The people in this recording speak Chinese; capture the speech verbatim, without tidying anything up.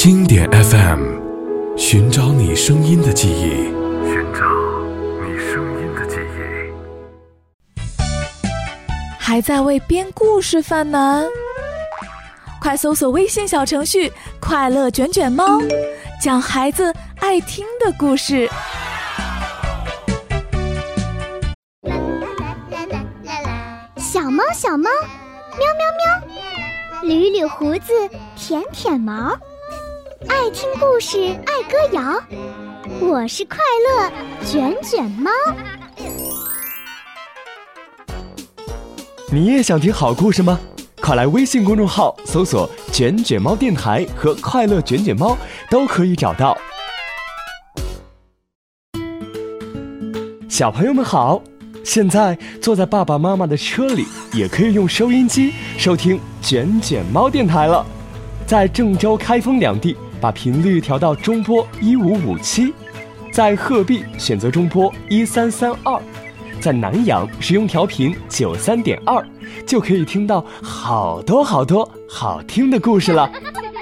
经典 F M， 寻找你声音的记忆， 寻找你声音的记忆。 还在为编故事犯难？快搜索微信小程序快乐卷卷猫，讲孩子爱听的故事。 小猫小猫，喵喵喵，捋捋胡子，舔舔毛，爱听故事，爱歌谣。我是快乐卷卷猫。 你也想听好故事吗？快来微信公众号搜索卷卷猫电台和快乐卷卷猫，都可以找到。小朋友们好，现在坐在爸爸妈妈的车里，也可以用收音机收听卷卷猫电台了。在郑州、开封两地把频率调到中波一五五七，在鹤壁选择中波一三三二，在南阳使用调频九三点二，就可以听到好多好多好听的故事了。